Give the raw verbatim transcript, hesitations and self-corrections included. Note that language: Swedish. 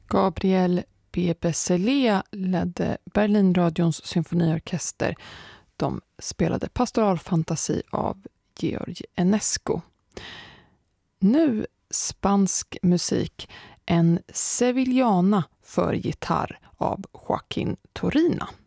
Gabriel Bebeselea ledde Berlinradions symfoniorkester. De spelade Pastoralfantasi av Georg Enescu. Nu spansk musik, en Sevillana för gitarr av Joaquin Turina.